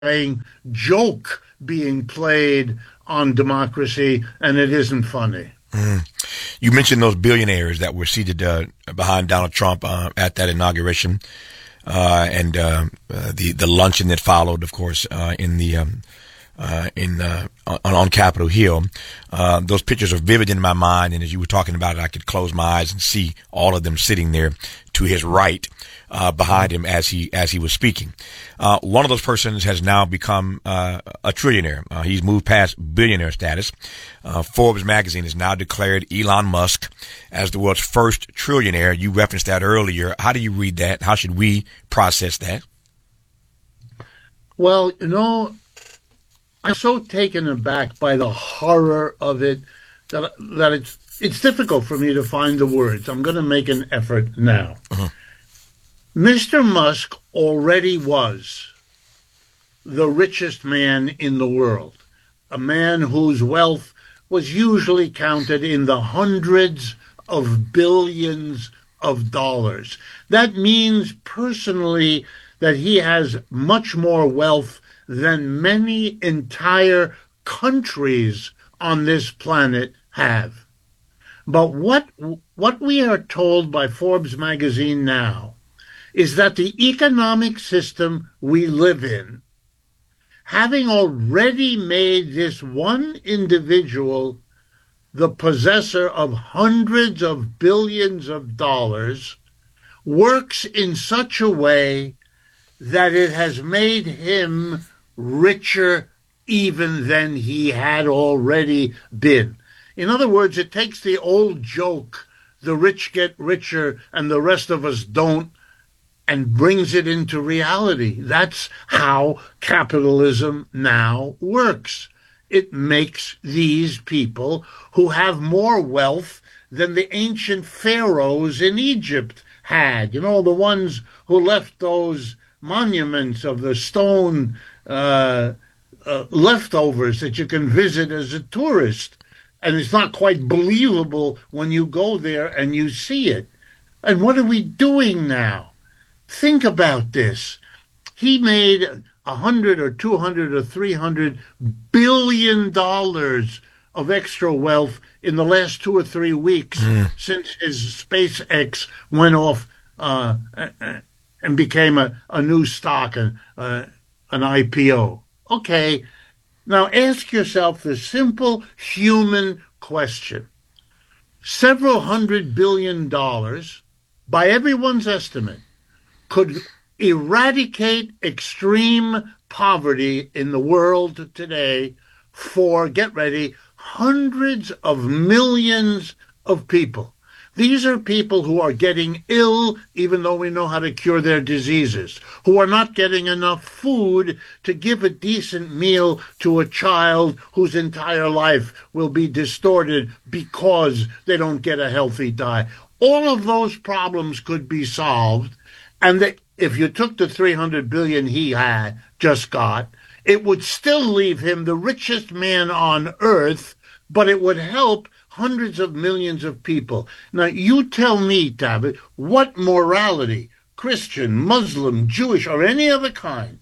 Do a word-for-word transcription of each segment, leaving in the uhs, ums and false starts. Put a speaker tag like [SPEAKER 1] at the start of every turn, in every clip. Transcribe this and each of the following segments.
[SPEAKER 1] playing joke being played on democracy, and it isn't funny.
[SPEAKER 2] Mm. You mentioned those billionaires that were seated uh, behind Donald Trump uh, at that inauguration, uh, and uh, uh, the the luncheon that followed, of course, uh, in the um, uh, in uh, on, on Capitol Hill. Uh, those pictures are vivid in my mind, and as you were talking about it, I could close my eyes and see all of them sitting there to his right, uh, behind him as he as he was speaking. Uh, one of those persons has now become uh, a trillionaire. Uh, he's moved past billionaire status. Uh, Forbes magazine has now declared Elon Musk as the world's first trillionaire. You referenced that earlier. How do you read that? How should we process that?
[SPEAKER 1] Well, you know, I'm so taken aback by the horror of it that that it's it's difficult for me to find the words. I'm going to make an effort now. Uh-huh. Mister Musk already was the richest man in the world, a man whose wealth was usually counted in the hundreds of billions of dollars. That means personally that he has much more wealth than many entire countries on this planet have. But what what we are told by Forbes magazine now is that the economic system we live in, having already made this one individual the possessor of hundreds of billions of dollars, works in such a way that it has made him richer even than he had already been. In other words, it takes the old joke, the rich get richer and the rest of us don't, and brings it into reality. That's how capitalism now works. It makes these people who have more wealth than the ancient pharaohs in Egypt had. You know, the ones who left those monuments of the stone uh, uh, leftovers that you can visit as a tourist. And it's not quite believable when you go there and you see it. And what are we doing now? Think about this. He made a hundred or two hundred or three hundred billion dollars of extra wealth in the last two or three weeks mm. since his SpaceX went off uh, and became a, a new stock, uh, an I P O. Okay, now ask yourself the simple human question. Several hundred billion dollars, by everyone's estimate, could eradicate extreme poverty in the world today for, get ready, hundreds of millions of people. These are people who are getting ill, even though we know how to cure their diseases, who are not getting enough food to give a decent meal to a child whose entire life will be distorted because they don't get a healthy diet. All of those problems could be solved, and that if you took the three hundred billion dollars he had just got, it would still leave him the richest man on earth, but it would help hundreds of millions of people. Now, you tell me, Tabit, what morality, Christian, Muslim, Jewish, or any other kind,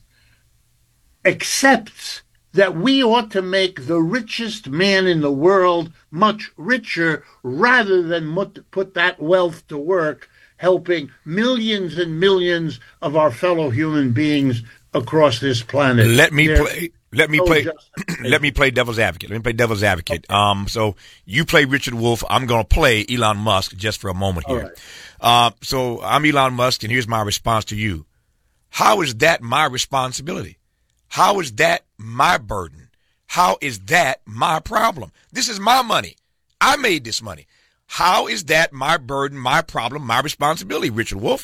[SPEAKER 1] accepts that we ought to make the richest man in the world much richer rather than put that wealth to work helping millions and millions of our fellow human beings across this planet.
[SPEAKER 2] Let me They're play. Let me so play. Let me play devil's advocate. Let me play devil's advocate. Okay. Um. So you play Richard Wolff. I'm going to play Elon Musk just for a moment here. Right. Uh. So I'm Elon Musk, and here's my response to you. How is that my responsibility? How is that my burden? How is that my problem? This is my money. I made this money. How is that my burden, my problem, my responsibility, Richard Wolff?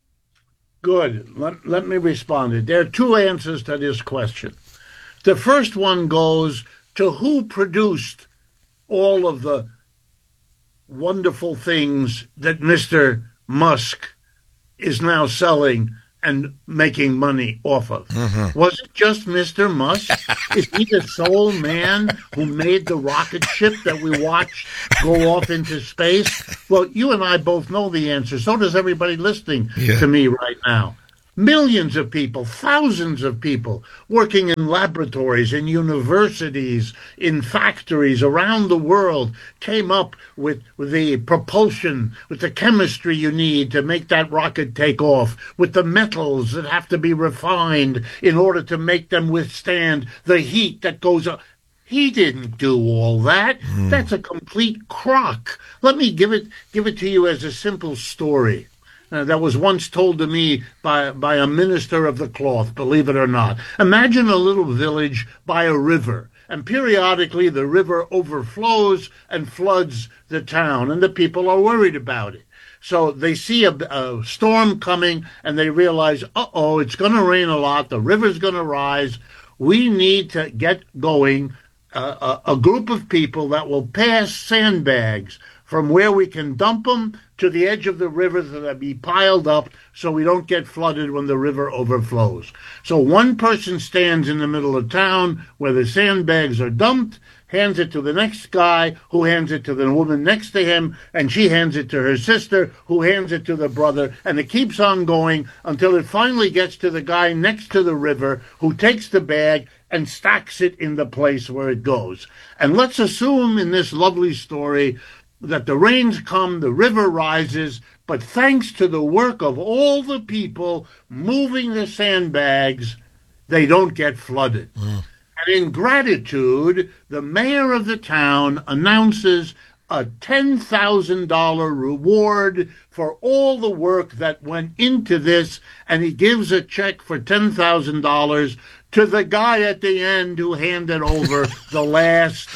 [SPEAKER 1] Good. Let, let me respond. There are two answers to this question. The first one goes to who produced all of the wonderful things that Mister Musk is now selling and making money off of. Mm-hmm. Was it just Mister Musk? Is he the sole man who made the rocket ship that we watched go off into space? Well, you and I both know the answer. So does everybody listening yeah. to me right now. Millions of people, thousands of people working in laboratories, in universities, in factories around the world came up with, with the propulsion, with the chemistry you need to make that rocket take off, with the metals that have to be refined in order to make them withstand the heat that goes up. He didn't do all that. Mm. That's a complete crock. Let me give it give it to you as a simple story. Uh, that was once told to me by, by a minister of the cloth, believe it or not. Imagine a little village by a river, and periodically the river overflows and floods the town, and the people are worried about it. So they see a, a storm coming, and they realize, uh-oh, it's going to rain a lot, the river's going to rise. We need to get going uh, a, a group of people that will pass sandbags from where we can dump them to the edge of the river so they'll be piled up so we don't get flooded when the river overflows. So one person stands in the middle of town where the sandbags are dumped, hands it to the next guy, who hands it to the woman next to him, and she hands it to her sister, who hands it to the brother, and it keeps on going until it finally gets to the guy next to the river, who takes the bag and stacks it in the place where it goes. And let's assume in this lovely story that the rains come, the river rises, but thanks to the work of all the people moving the sandbags, they don't get flooded. Mm. And in gratitude, the mayor of the town announces a ten thousand dollars reward for all the work that went into this, and he gives a check for ten thousand dollars to the guy at the end who handed over the last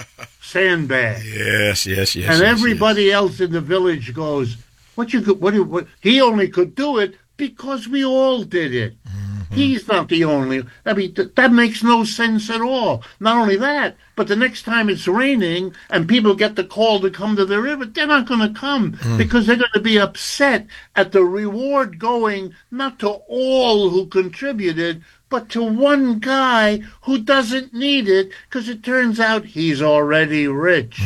[SPEAKER 1] sandbag.
[SPEAKER 2] Yes, yes, yes.
[SPEAKER 1] And
[SPEAKER 2] yes,
[SPEAKER 1] everybody
[SPEAKER 2] yes.
[SPEAKER 1] else in the village goes, "What you could? What, you, what? He only could do it because we all did it. Mm-hmm. He's not the only. I mean, th- that makes no sense at all. Not only that, but the next time it's raining and people get the call to come to the river, they're not going to come mm. because they're going to be upset at the reward going not to all who contributed, but to one guy who doesn't need it because it turns out he's already rich."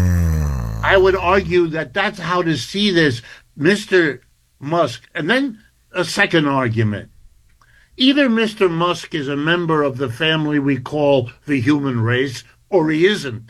[SPEAKER 1] Mm. I would argue that that's how to see this, Mister Musk. And then a second argument. Either Mister Musk is a member of the family we call the human race, or he isn't.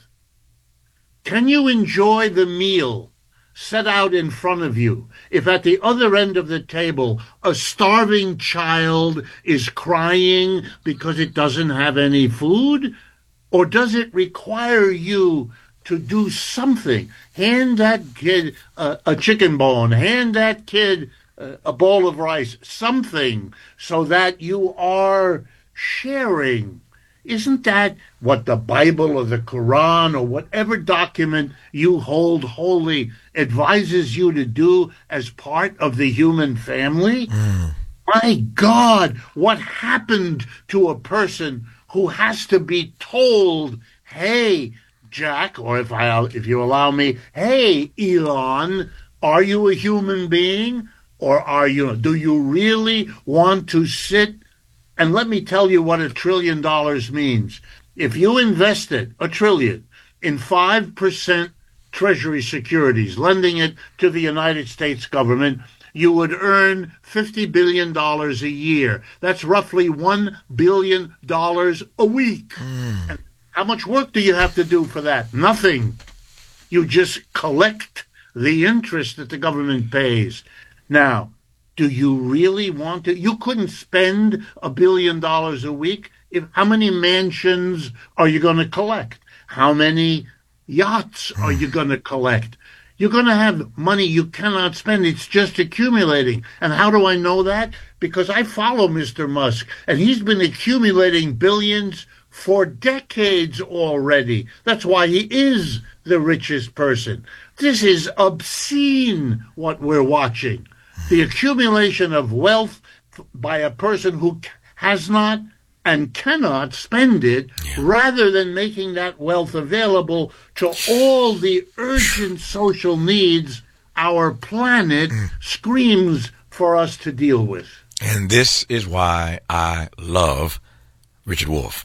[SPEAKER 1] Can you enjoy the meal set out in front of you if at the other end of the table a starving child is crying because it doesn't have any food? Or does it require you to do something? Hand that kid a, a chicken bone, hand that kid a, a bowl of rice, something, so that you are sharing. Isn't that what the Bible or the Quran or whatever document you hold holy advises you to do as part of the human family? Mm. My God, what happened to a person who has to be told, "Hey, Jack," or if I if you allow me, "Hey, Elon, are you a human being? Or are you, do you really want to sit?" And let me tell you what a trillion dollars means. If you invested a trillion in five percent Treasury securities, lending it to the United States government, you would earn fifty billion dollars a year. That's roughly one billion dollars a week. Mm. And how much work do you have to do for that? Nothing. You just collect the interest that the government pays. Now, do you really want to? You couldn't spend a billion dollars a week. If, how many mansions are you going to collect? How many yachts are you going to collect? You're going to have money you cannot spend. It's just accumulating. And how do I know that? Because I follow Mister Musk, and he's been accumulating billions for decades already. That's why he is the richest person. This is obscene, what we're watching. The accumulation of wealth by a person who has not and cannot spend it, yeah. rather than making that wealth available to all the urgent social needs our planet mm. screams for us to deal with.
[SPEAKER 2] And this is why I love Richard Wolff.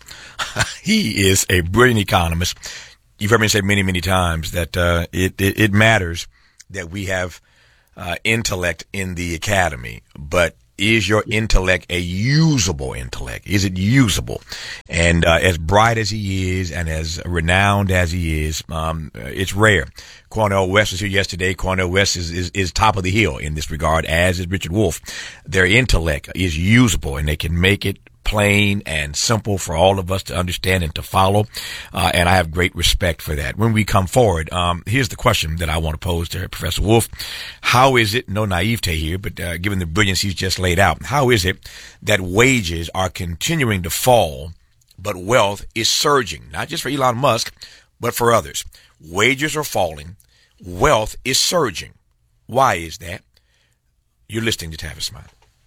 [SPEAKER 2] He is a brilliant economist. You've heard me say many, many times that uh, it, it, it matters that we have uh, intellect in the academy, but is your intellect a usable intellect? Is it usable? And uh, as bright as he is and as renowned as he is, um, it's rare. Cornel West was here yesterday. Cornel West is, is, is top of the hill in this regard, as is Richard Wolff. Their intellect is usable, and they can make it plain and simple for all of us to understand and to follow. Uh, and I have great respect for that. When we come forward, um, here's the question that I want to pose to Professor Wolff. How is it, no naivete here, but uh, given the brilliance he's just laid out, how is it that wages are continuing to fall, but wealth is surging? Not just for Elon Musk, but for others. Wages are falling. Wealth is surging. Why is that? You're listening to Tavis Smiley.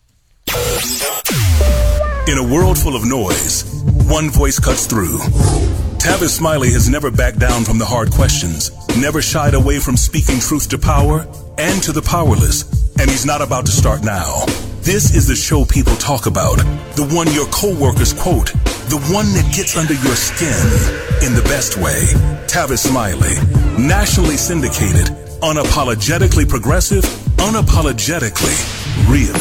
[SPEAKER 3] In a world full of noise, one voice cuts through. Tavis Smiley has never backed down from the hard questions, never shied away from speaking truth to power and to the powerless, and he's not about to start now. This is the show people talk about, the one your co-workers quote, the one that gets under your skin in the best way. Tavis Smiley, nationally syndicated, unapologetically progressive, unapologetically real.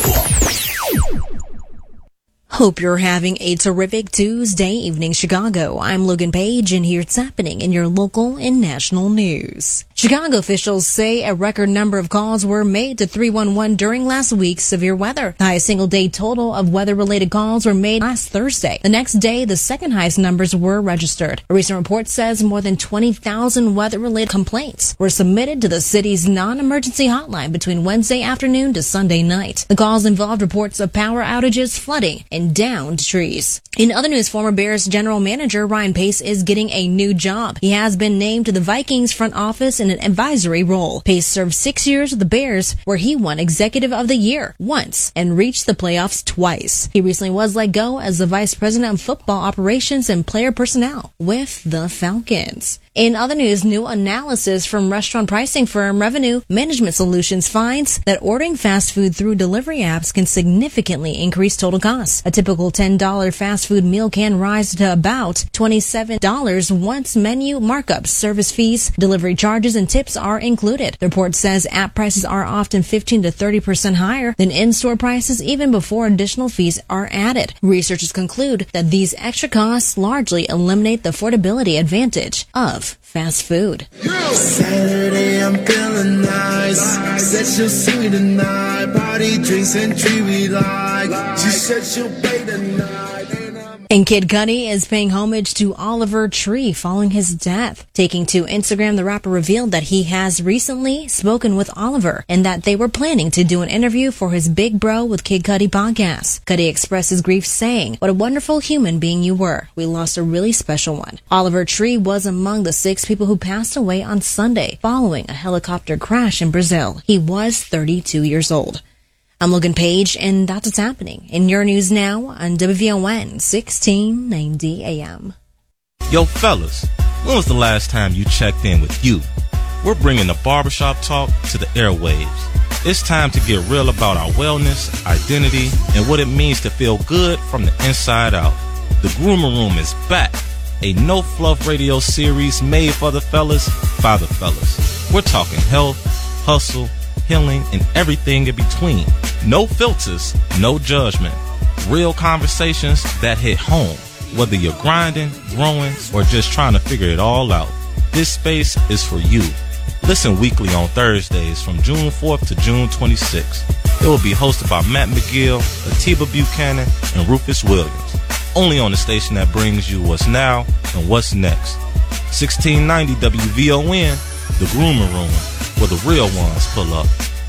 [SPEAKER 4] Hope you're having a terrific Tuesday evening, Chicago. I'm Logan Page, and here's what's happening in your local and national news. Chicago officials say a record number of calls were made to three one one during last week's severe weather. The highest single-day total of weather-related calls were made last Thursday. The next day, the second highest numbers were registered. A recent report says more than twenty thousand weather-related complaints were submitted to the city's non-emergency hotline between Wednesday afternoon to Sunday night. The calls involved reports of power outages, flooding, and downed trees. In other news, former Bears general manager Ryan Pace is getting a new job. He has been named to the Vikings front office in an advisory role. Pace served six years with the Bears, where he won Executive of the Year once and reached the playoffs twice. He recently was let go as the Vice President of Football Operations and Player Personnel with the Falcons. In other news, new analysis from restaurant pricing firm Revenue Management Solutions finds that ordering fast food through delivery apps can significantly increase total costs. A typical ten dollars fast food meal can rise to about twenty-seven dollars once menu markups, service fees, delivery charges, and tips are included. The report says app prices are often fifteen to thirty percent higher than in-store prices even before additional fees are added. Researchers conclude that these extra costs largely eliminate the affordability advantage of fast food.
[SPEAKER 5] Saturday, I'm feeling nice. Said she'll see me tonight. Party, drinks, and tree we like. She said she'll play tonight.
[SPEAKER 4] And Kid Cudi is paying homage to Oliver Tree following his death. Taking to Instagram, the rapper revealed that he has recently spoken with Oliver and that they were planning to do an interview for his Big Bro with Kid Cudi podcast. Cudi expressed his grief saying, "What a wonderful human being you were. We lost a really special one." Oliver Tree was among the six people who passed away on Sunday following a helicopter crash in Brazil. He was thirty-two years old. I'm Logan Page, and that's what's happening in your news now on W V O N sixteen ninety A M.
[SPEAKER 6] Yo, fellas, when was the last time you checked in with you? We're bringing the barbershop talk to the airwaves. It's time to get real about our wellness, identity, and what it means to feel good from the inside out. The Groomer Room is back, a no-fluff radio series made for the fellas, by the fellas. We're talking health, hustle, healing, and everything in between. No filters, no judgment. Real conversations that hit home, whether you're grinding, growing, or just trying to figure it all out. This space is for you. Listen weekly on Thursdays from June fourth to June twenty-sixth. It will be hosted by Matt McGill, Atiba Buchanan, and Rufus Williams. Only on the station that brings you what's now and what's next. sixteen ninety W V O N, The Groomer Room, where the real ones pull up.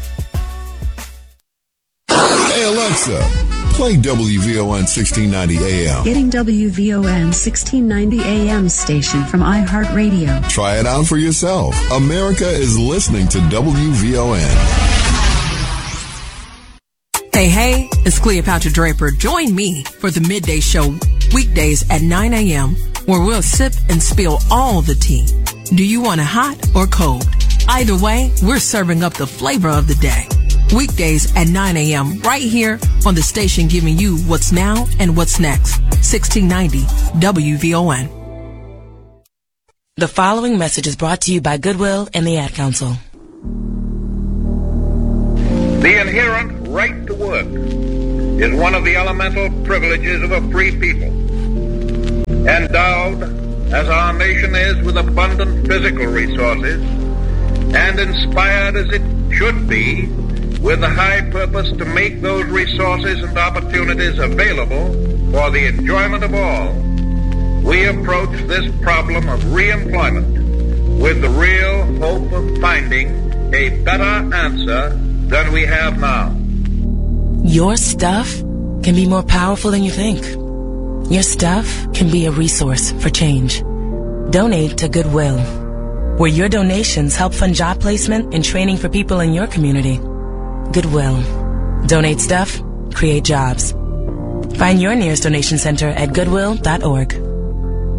[SPEAKER 7] Hey Alexa, play W V O N sixteen ninety A M.
[SPEAKER 8] Getting W V O N sixteen ninety A M station from iHeartRadio.
[SPEAKER 7] Try it out for yourself. America is listening to W V O N.
[SPEAKER 9] Hey, hey, it's Cleopatra Draper. Join me for the Midday Show weekdays at nine A M, where we'll sip and spill all the tea. Do you want it hot or cold? Either way, we're serving up the flavor of the day. Weekdays at nine A M right here on the station giving you what's now and what's next. sixteen ninety W V O N.
[SPEAKER 10] The following message is brought to you by Goodwill and the Ad Council.
[SPEAKER 11] The inherent right to work is one of the elemental privileges of a free people. Endowed, as our nation is, with abundant physical resources, and inspired as it should be with the high purpose to make those resources and opportunities available for the enjoyment of all, we approach this problem of reemployment with the real hope of finding a better answer than we have now.
[SPEAKER 10] Your stuff can be more powerful than you think. Your stuff can be a resource for change. Donate to Goodwill, where your donations help fund job placement and training for people in your community. Goodwill. Donate stuff, create jobs. Find your nearest donation center at goodwill dot org.